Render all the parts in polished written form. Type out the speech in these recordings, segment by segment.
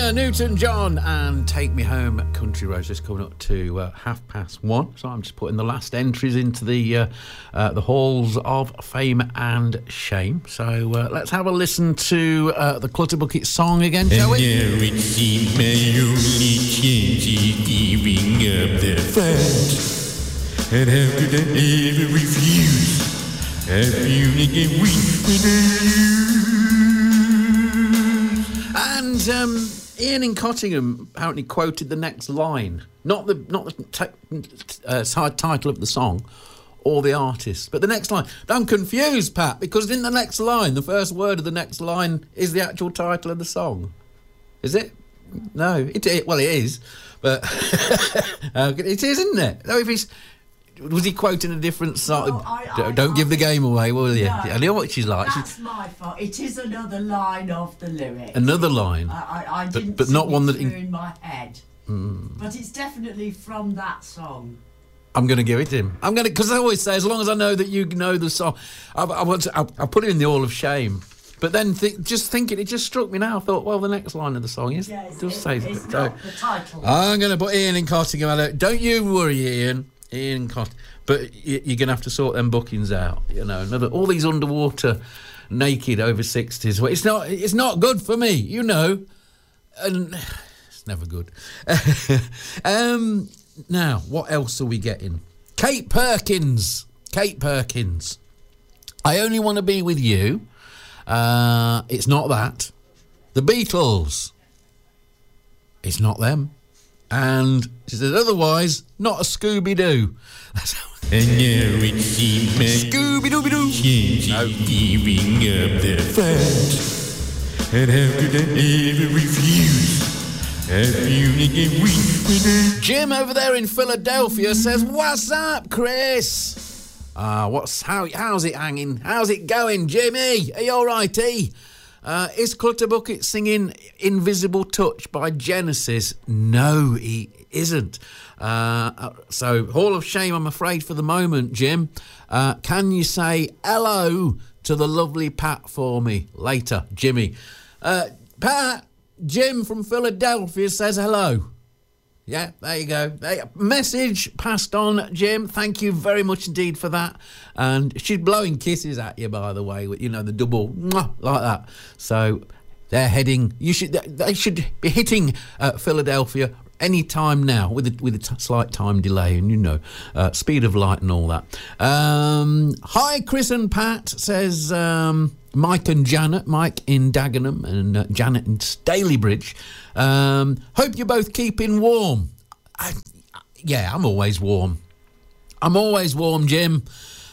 Newton-John and Take Me Home Country Roads, just coming up to 1:30. So I'm just putting the last entries into the halls of fame and shame. So let's have a listen to the Clutter Bucket song again, shall we? And now it seems my only chance is giving up the fight. And how could I ever refuse? I feel like I win when I lose. And Ian in Cottingham apparently quoted the next line, not the side title of the song or the artist, but the next line. I'm confused, Pat, because in the next line, the first word of the next line is the actual title of the song. Is it? No, well, it is, but it is, isn't it? No, if he's... Was he quoting a different song? No, don't give the game away, will you? No, I know what she's like. That's my fault. It is another line of the lyrics. Another line? I didn't but not one that in my head. But it's definitely from that song. I'm going to give it to him. I'm going to, because I always say, as long as I know that you know the song, I'll put it in the Hall of Shame. But then it just struck me now. I thought, well, the next line of the song is it's not the title. I'm going to put Ian in Cottingham. Don't you worry, Ian. But you're going to have to sort them bookings out. You know, all these underwater, naked over 60s. Well, it's not good for me, you know, and it's never good. Now, what else are we getting? Kate Perkins. I only want to be with you. It's not that. The Beatles. It's not them. And she says, otherwise, not a Scooby-Doo. That's how... And now it seems my Scooby-Dooby-Doo. Giving up the fight. And how could I ever refuse? I feel like I win when I... Jim over there in Philadelphia says, what's up, Chris? How's it hanging? How's it going, Jimmy? Are you all righty? Is Clutter Bucket singing Invisible Touch by Genesis? No, he isn't. So, Hall of Shame, I'm afraid, for the moment, Jim. Can you say hello to the lovely Pat for me later, Jimmy? Pat, Jim from Philadelphia says hello. Yeah, there you go. Message passed on, Jim. Thank you very much indeed for that. And she's blowing kisses at you, by the way, with, you know, the double mwah, like that. So they're heading. They should be hitting Philadelphia any time now with a slight time delay, and you know, speed of light and all that. Hi, Chris and Pat, says Mike and Janet. Mike in Dagenham and Janet in Stalybridge. Hope you're both keeping warm. I'm always warm. Jim.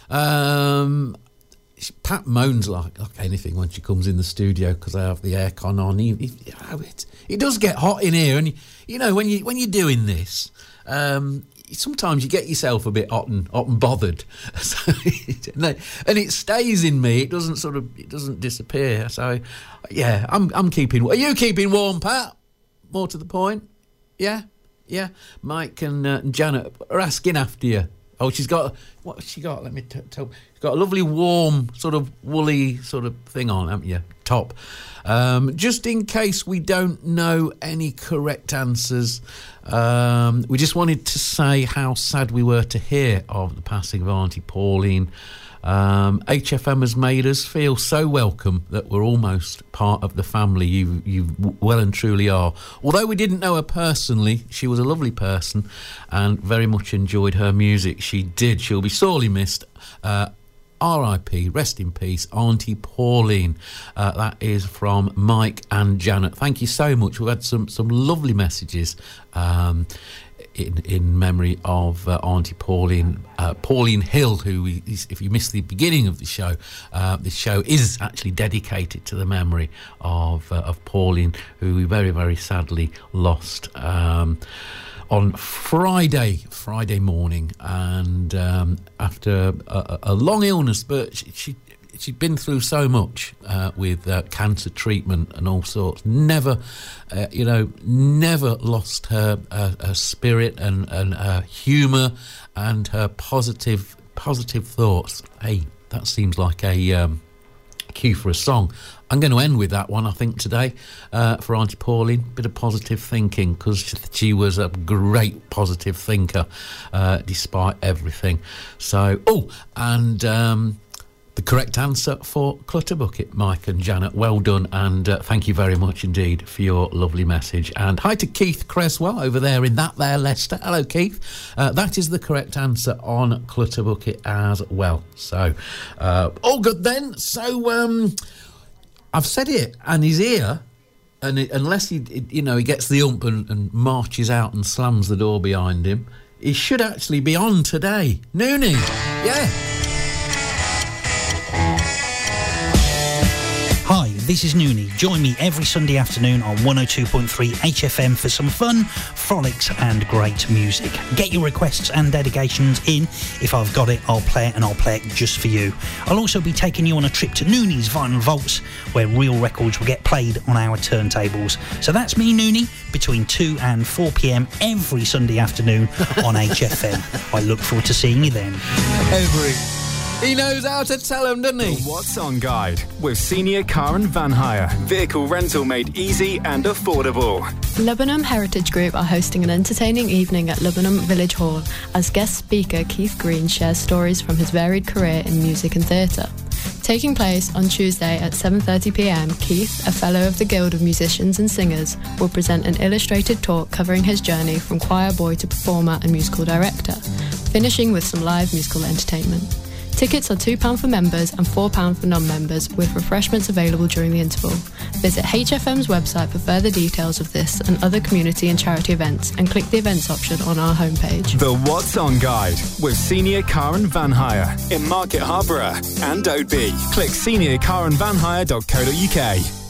Pat moans like anything when she comes in the studio because I have the aircon on. It does get hot in here, and you know when you're doing this, sometimes you get yourself a bit hot and bothered, and it stays in me. It doesn't disappear. So yeah, I'm keeping. Are you keeping warm, Pat? More to the point, yeah. Mike and Janet are asking after you. Oh, she's got... What has she got? Let me tell... She's got a lovely warm, sort of woolly sort of thing on, haven't you? Top. Just in case we don't know any correct answers, we just wanted to say how sad we were to hear of the passing of Auntie Pauline. HFM has made us feel so welcome that we're almost part of the family. You well and truly are. Although we didn't know her personally, she was a lovely person and very much enjoyed her music. She did. She'll be sorely missed. R.I.P. Rest in peace, Auntie Pauline. That is from Mike and Janet. Thank you so much. We've had some lovely messages in memory of Auntie Pauline, Pauline Hill, who, if you missed the beginning of the show, this show is actually dedicated to the memory of Pauline, who we very, very sadly lost on Friday morning, and after a long illness, but she'd been through so much with cancer treatment and all sorts. Never lost her spirit and her humour and her positive thoughts. Hey, that seems like a cue for a song. I'm going to end with that one, I think, today, for Auntie Pauline. Bit of positive thinking, because she was a great positive thinker, despite everything. So, the correct answer for Clutterbucket, Mike and Janet. Well done, and thank you very much indeed for your lovely message. And hi to Keith Creswell over there in that there Leicester. Hello, Keith. That is the correct answer on Clutterbucket as well. So, all good then. So, I've said it, and he's here, and unless he gets the ump and marches out and slams the door behind him, he should actually be on today. Noonie, yeah. Hi, this is Noonie. Join me every Sunday afternoon on 102.3 HFM for some fun, frolics and great music. Get your requests and dedications in. If I've got it, I'll play it, and I'll play it just for you. I'll also be taking you on a trip to Noonie's Vinyl Vaults, where real records will get played on our turntables. So that's me, Noonie, between 2 and 4 p.m. every Sunday afternoon on HFM. I look forward to seeing you then. He knows how to tell them, doesn't he? The What's On Guide with Senior Car and Van Hire. Vehicle rental made easy and affordable. Lubbenham Heritage Group are hosting an entertaining evening at Lubbenham Village Hall as guest speaker Keith Green shares stories from his varied career in music and theatre. Taking place on Tuesday at 7:30 p.m, Keith, a fellow of the Guild of Musicians and Singers, will present an illustrated talk covering his journey from choir boy to performer and musical director, finishing with some live musical entertainment. Tickets are £2 for members and £4 for non-members, with refreshments available during the interval. Visit HFM's website for further details of this and other community and charity events, and click the events option on our homepage. The What's On Guide with Senior Car and Van Hire in Market Harborough and Oadby. Click seniorcarandvanhire.co.uk.